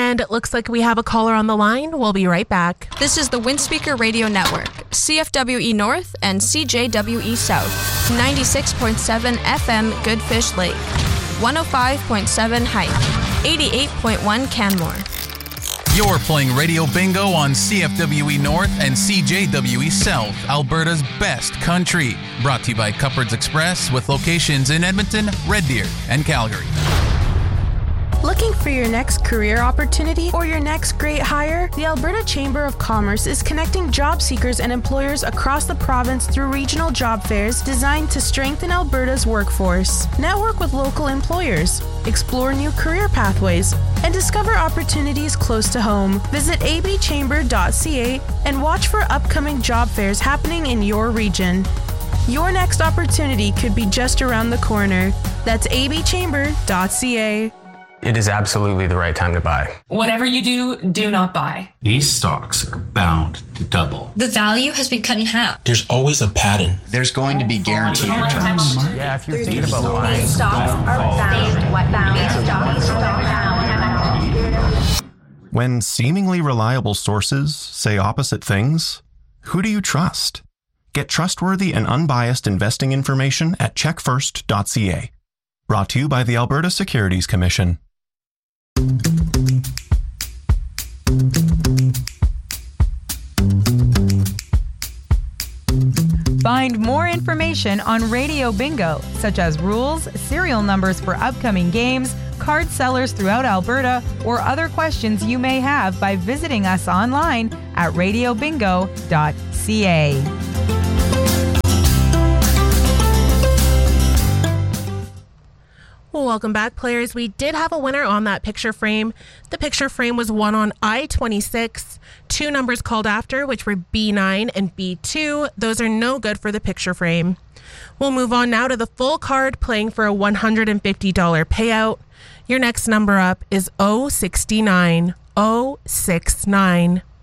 And it looks like we have a caller on the line. We'll be right back. This is the Windspeaker Radio Network, CFWE North and CJWE South, 96.7 FM Goodfish Lake, 105.7 Hype, 88.1 Canmore. You're playing Radio Bingo on CFWE North and CJWE South, Alberta's best country. Brought to you by Cupboards Express with locations in Edmonton, Red Deer, and Calgary. Looking for your next career opportunity or your next great hire? The Alberta Chamber of Commerce is connecting job seekers and employers across the province through regional job fairs designed to strengthen Alberta's workforce. Network with local employers, explore new career pathways, and discover opportunities close to home. Visit abchamber.ca and watch for upcoming job fairs happening in your region. Your next opportunity could be just around the corner. That's abchamber.ca. It is absolutely the right time to buy. Whatever you do, do not buy. These stocks are bound to double. The value has been cut in half. There's always a pattern. There's going to be guaranteed returns. Yeah, if you're thinking about buying, Stocks are bound. When seemingly reliable sources say opposite things, who do you trust? Get trustworthy and unbiased investing information at checkfirst.ca. Brought to you by the Alberta Securities Commission. Find more information on Radio Bingo, such as rules, serial numbers for upcoming games, card sellers throughout Alberta, or other questions you may have by visiting us online at radiobingo.ca. Welcome back, players. We did have a winner on that picture frame. The picture frame was won on I-26. Two numbers called after, which were B9 and B2. Those are no good for the picture frame. We'll move on now to the full card, playing for a $150 payout. Your next number up is 069. 069.